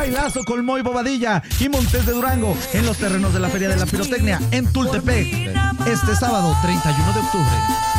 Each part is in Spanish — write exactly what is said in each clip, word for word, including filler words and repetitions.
bailazo con Moy Bobadilla y Montes de Durango en los terrenos de la Feria de la Pirotecnia en Tultepec este sábado treinta y uno de octubre.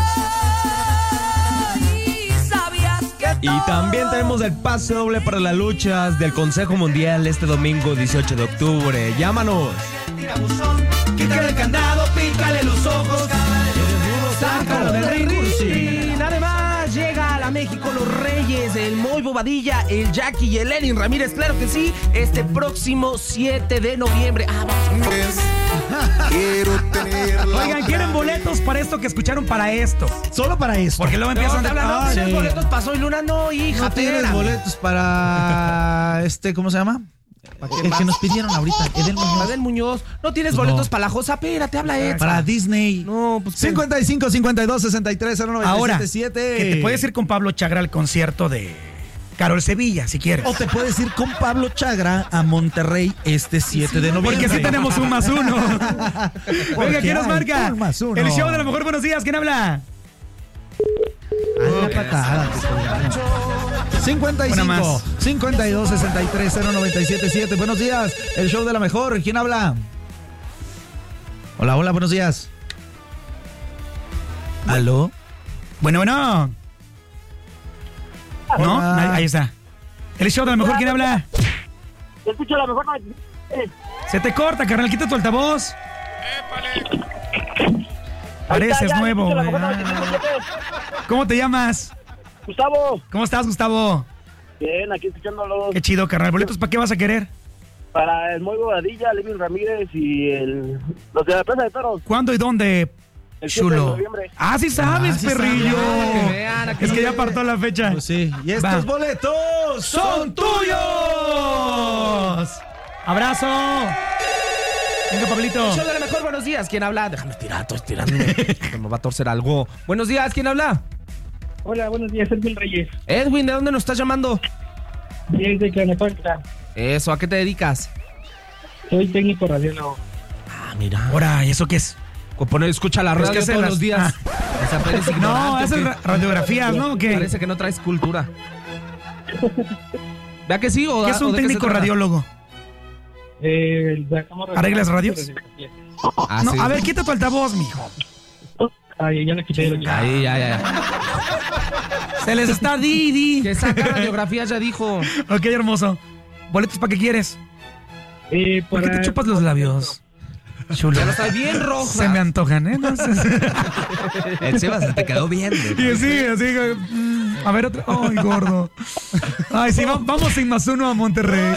Y también tenemos el pase doble para las luchas del Consejo Mundial este domingo dieciocho de octubre. Llámanos. Quítale el candado, pícale los ojos, sácalo del ring. Además, llega a la México los Reyes, el Moy Bobadilla, el Jackie y el Lenin Ramírez, claro que sí, este próximo siete de noviembre. Ah, vamos. Quiero tenerla. Oigan, ¿quieren boletos para esto que escucharon para esto? Solo para esto. Porque luego empiezan No, a... no, no, Ay, ¿tienes boletos para Soy Luna? No, hija, ¿No tienes espérame. boletos para este, ¿cómo se llama? El que nos pidieron ahorita, Edel Muñoz. Adel Muñoz. ¿No tienes Pues boletos no. para la Josa? Espérate, habla Edsa. Para Disney. No, pues... cincuenta y cinco, cincuenta y dos, sesenta y tres, cero nueve Ahora, siete. que te puedes ir con Pablo Chagra al concierto de Carol Sevilla, si quieres. O te puedes ir con Pablo Chagra a Monterrey este siete de noviembre. Porque sí tenemos un más uno. Venga, ¿quién nos hay marca? un más uno. El show de la mejor. Buenos días, ¿quién habla? Haz la patada. cincuenta y Una cinco, más. cincuenta y dos, sesenta y tres, cero nueve siete siete. Buenos días, el show de la mejor. ¿Quién habla? Hola, hola, buenos días. ¿Aló? Bueno, bueno. ¿No? Hola. Ahí está. El show de la mejor, ¿quién habla? Te escucho la mejor. Se te corta, carnal, quita tu altavoz. Pareces ya, nuevo, escucho la güey. mejor noventa y cinco punto siete. ¿Cómo te llamas? Gustavo. ¿Cómo estás, Gustavo? Bien, aquí escuchándolos. Qué chido, carnal. ¿Boletos para qué vas a querer? Para el Moy Bobadilla, Levin Ramírez y el los de la Plaza de Toros. ¿Cuándo y dónde? El siete de Chulo. noviembre. Ah, sí sabes, Ah, sí perrillo. sabes. Que vean, aquí Es que ya viene. apartó la fecha. Pues sí, y estos Va. boletos ¡Son tuyos! ¡Abrazo! Venga, Pablito. Show de la mejor, buenos días. ¿Quién habla? Déjame estirar, estoy estirando. Se me va a torcer algo. Buenos días, ¿quién habla? Hola, buenos días, Edwin Reyes. Edwin, ¿de dónde nos estás llamando? Desde Clanecuenca. Eso, ¿a qué te dedicas? Soy técnico radiólogo. Ah, mira. Ahora, ¿y eso qué es? Pues poner, escucha la Pues radio que hace todos las- los días. Ah. O sea, eres No, ignorante, eso ¿o es qué? ra- radiografías, ¿no? ¿O qué? Parece que no traes cultura. ¿Vea que sí? ¿O ¿Qué da- es o un de qué se técnico trata? radiólogo? Eh, sacamos ¿Arreglas radios? Ah, No, sí. a ver, quita tu altavoz, mijo. Ay, ya le quité. lo que- Ahí, ya, ya, ya. Se les está Didi. Que saca radiografías, ya dijo. Ok, hermoso. ¿Boletos para qué quieres? Eh, ¿Por qué para- te chupas los labios? Chulo. Ya lo está bien roja. Se me antojan, ¿eh? No sé. El Sebas se te quedó bien. Y sigue, así. mm, A ver, otra. Ay, gordo. Ay, sí, va- vamos sin más uno a Monterrey.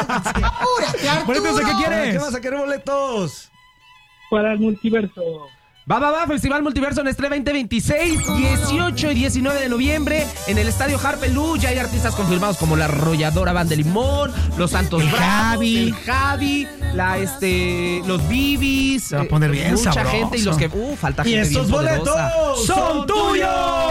¿Boletos de qué ¿Qué quieres? vas a querer boletos? Para el multiverso. Va, va, va, Festival Multiverso en Estrella veinte veintiséis, dieciocho y diecinueve de noviembre en el Estadio Harpelú. Ya hay artistas confirmados como la Arrolladora Banda de Limón, los Santos El Bravos, Javi. el Javi, la este, los Bibis. Se va a poner bien mucha sabroso. gente y los que, uh, falta Y gente bien estos poderosa. boletos ¡Son tuyos!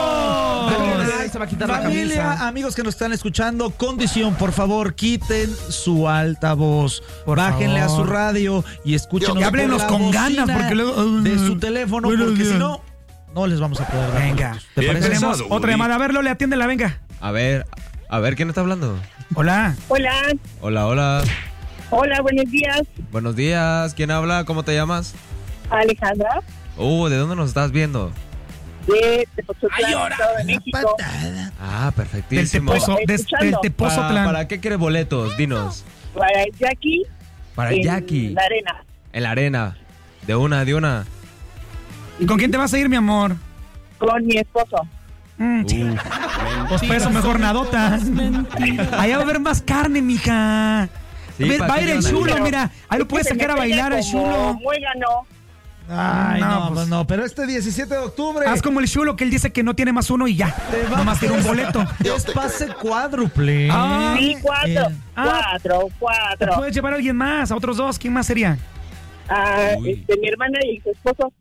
Ay, se va a quitar la Familia, camisa. amigos que nos están escuchando, condición, por favor, quiten su altavoz, Por bájenle favor. a su radio y escúchenos Y háblenlos por la con bocina ganas, porque luego- de su teléfono, Buenos porque días. si no, no les vamos a poder dar Venga. boletos. ¿Te parece? Tenemos Woody. otra llamada. A ver, Lole, atiéndela, venga. A ver, a ver, ¿quién está hablando? Hola. Hola, Hola, hola. hola, buenos días. Buenos días. ¿Quién habla? ¿Cómo te llamas? Alejandra, Uh, ¿de dónde nos estás viendo? de Tepozotlán, Ay, ahora. Estado de México. Patada. Ah, Del perfectísimo. Tepozo, des- del Escuchando. Tepozo ¿Para, Tlán. ¿Para qué quieres boletos? Dinos. Para el Jackie, Para en Jackie. la arena. En la arena. De una, de una. ¿Y con quién te vas a ir, mi amor? Con mi esposo. Mm, chica. Pues por eso mejor nadota. Allá va a haber más carne, mija. Sí, A ver, ¿para va a qué ir el andan? chulo, Pero- mira. Ahí lo puedes Se me sacar a pega bailar el como chulo. muégano. Ay, no, No, pues, pues no, pero este diecisiete de octubre Haz como el chulo que él dice que no tiene más uno y ya. te va- Nomás tiene un boleto. es pase cuádruple. Ah. Sí, cuatro, Eh, ah. cuatro, Te cuatro. puedes llevar a alguien más, a otros dos. ¿Quién más sería? Ah, Uy. este, mi hermana y su esposo.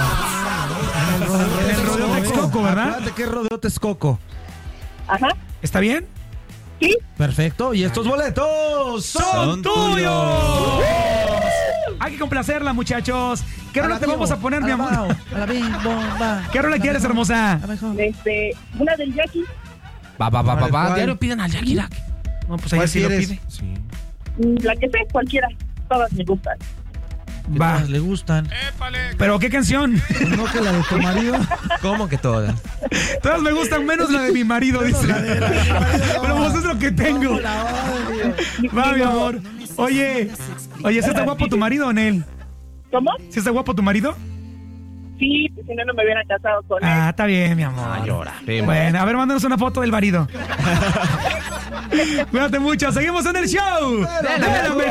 En el rodeo Texcoco, ¿verdad? Acuérdate que es rodeo Texcoco. Ajá, ¿Está bien? sí. Perfecto, y estos boletos son Son tuyos. Hay que complacerla, muchachos. ¿Qué rola te vamos a poner, mi amor? A la bim, bomba. ¿Qué rola quieres, hermosa? La mejor. Este, una del Jackie. Va, va, va, va, va. ¿Cuál? Diario piden al Jackie Jack. No, pues ella ¿Cuál sí lo quieres? pide. Sí. La que sé, cualquiera. Todas me gustan. Va. Todas le gustan. ¿Pero qué canción? No que la de tu marido. ¿Cómo que todas? Todas me gustan menos la de mi marido, dice. Pero pues es lo que tengo. Va, mi amor. Oye, oye, ¿sí está guapo tu marido o Nel? ¿Cómo? ¿Sí está guapo tu marido? Sí, si no, no me hubiera casado con él. Ah, está bien, mi amor. Ah, llora. Sí, Bueno, a ver, mándanos una foto del marido. Cuídate mucho, seguimos en el show. Dale, dale.